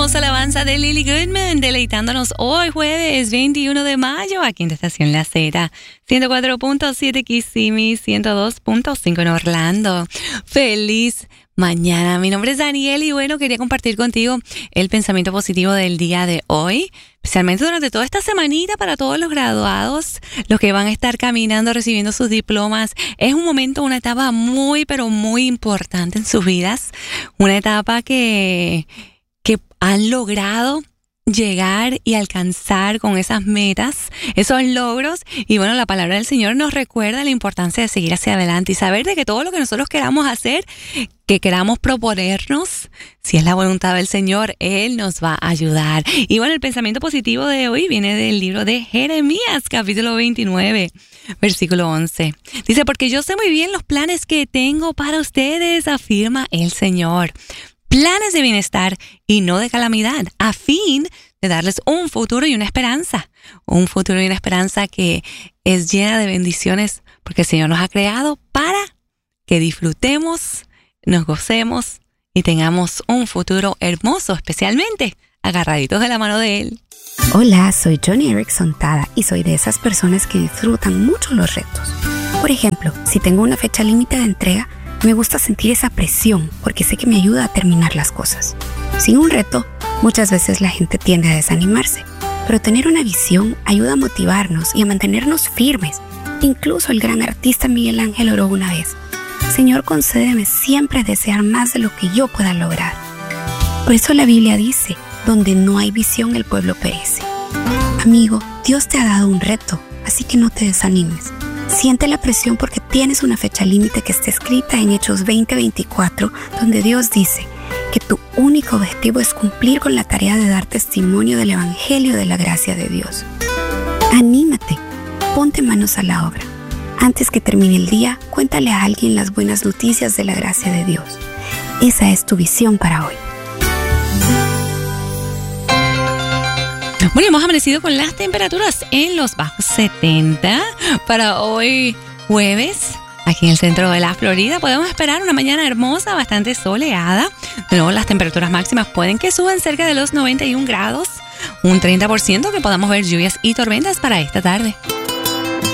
hermosa alabanza de Lily Goodman, deleitándonos hoy jueves 21 de mayo aquí en Estación La Z, 104.7 Kissimmee, 102.5 en Orlando. ¡Feliz mañana! Mi nombre es Daniel y bueno, quería compartir contigo el pensamiento positivo del día de hoy, especialmente durante toda esta semanita para todos los graduados, los que van a estar caminando, recibiendo sus diplomas. Es un momento, una etapa muy, pero muy importante en sus vidas, una etapa que han logrado llegar y alcanzar con esas metas, esos logros. Y bueno, la palabra del Señor nos recuerda la importancia de seguir hacia adelante y saber de que todo lo que nosotros queramos hacer, que queramos proponernos, si es la voluntad del Señor, Él nos va a ayudar. Y bueno, el pensamiento positivo de hoy viene del libro de Jeremías, capítulo 29, versículo 11. Dice, porque yo sé muy bien los planes que tengo para ustedes, afirma el Señor. Planes de bienestar y no de calamidad, a fin de darles un futuro y una esperanza. Un futuro y una esperanza que es llena de bendiciones, porque el Señor nos ha creado para que disfrutemos, nos gocemos y tengamos un futuro hermoso, especialmente agarraditos de la mano de Él. Hola, soy Johnny Erickson Tada y soy de esas personas que disfrutan mucho los retos. Por ejemplo, si tengo una fecha límite de entrega, me gusta sentir esa presión porque sé que me ayuda a terminar las cosas. Sin un reto, muchas veces la gente tiende a desanimarse, pero tener una visión ayuda a motivarnos y a mantenernos firmes. Incluso el gran artista Miguel Ángel oró una vez: Señor, concédeme siempre desear más de lo que yo pueda lograr. Por eso la Biblia dice, donde no hay visión el pueblo perece. Amigo, Dios te ha dado un reto, así que no te desanimes. Siente la presión porque tienes una fecha límite que está escrita en Hechos 20:24, donde Dios dice que tu único objetivo es cumplir con la tarea de dar testimonio del Evangelio de la gracia de Dios. Anímate, ponte manos a la obra. Antes que termine el día, cuéntale a alguien las buenas noticias de la gracia de Dios. Esa es tu visión para hoy. Bueno, hemos amanecido con las temperaturas en los bajos 70 para hoy jueves. Aquí en el centro de la Florida podemos esperar una mañana hermosa, bastante soleada. De nuevo, las temperaturas máximas pueden que suban cerca de los 91 grados. Un 30% que podamos ver lluvias y tormentas para esta tarde.